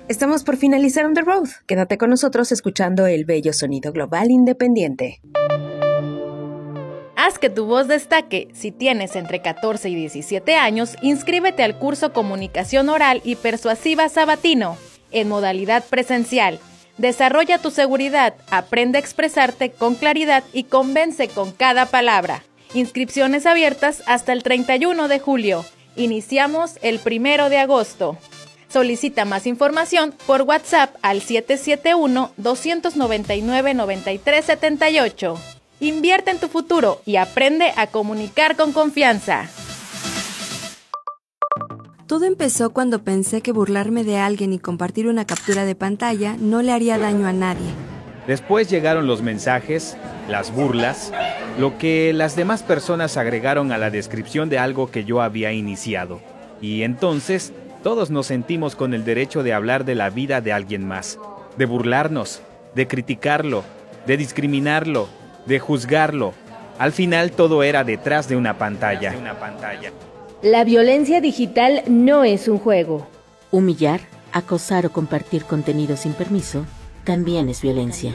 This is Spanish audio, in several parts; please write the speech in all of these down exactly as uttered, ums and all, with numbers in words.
Estamos por finalizar On The Road. Quédate con nosotros escuchando el bello sonido global independiente. Haz que tu voz destaque. Si tienes entre catorce y diecisiete años, inscríbete al curso Comunicación Oral y Persuasiva Sabatino, en modalidad presencial. Desarrolla tu seguridad, aprende a expresarte con claridad y convence con cada palabra. Inscripciones abiertas hasta el treinta y uno de julio. Iniciamos el primero de agosto. Solicita más información por WhatsApp al siete siete uno, dos nueve nueve, nueve tres siete ocho. Invierte en tu futuro y aprende a comunicar con confianza. Todo empezó cuando pensé que burlarme de alguien y compartir una captura de pantalla no le haría daño a nadie. Después llegaron los mensajes, las burlas, lo que las demás personas agregaron a la descripción de algo que yo había iniciado. Y entonces, todos nos sentimos con el derecho de hablar de la vida de alguien más, de burlarnos, de criticarlo, de discriminarlo, de juzgarlo. Al final todo era detrás de una pantalla. De una pantalla. La violencia digital no es un juego. Humillar, acosar o compartir contenido sin permiso también es violencia.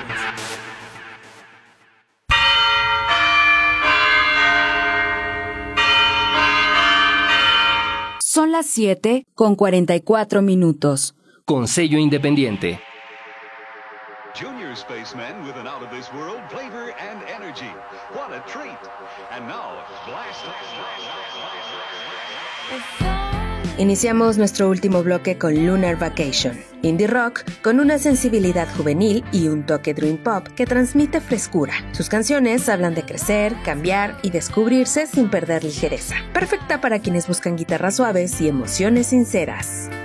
Son las siete con cuarenta y cuatro minutos. Con sello independiente. Junior spacemen with an out-of-this-world flavor and energy. What a treat. And now, blast off. Iniciamos nuestro último bloque con Lunar Vacation, indie rock con una sensibilidad juvenil y un toque dream pop que transmite frescura. Sus canciones hablan de crecer, cambiar y descubrirse sin perder ligereza. Perfecta para quienes buscan guitarras suaves y emociones sinceras.